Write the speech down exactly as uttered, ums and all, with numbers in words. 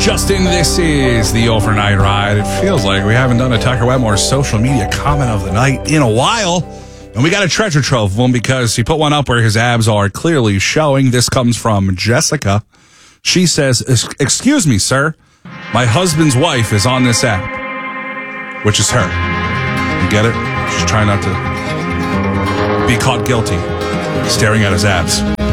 Justin, this is the overnight ride. It feels like we haven't done a Tucker Wetmore social media comment of the night in a while. And we got a treasure trove of one because he put one up where his abs are clearly showing. This comes from Jessica. She says, "Excuse me, sir. My husband's wife is on this app," which is her. You get it? She's trying not to be caught guilty staring at his abs.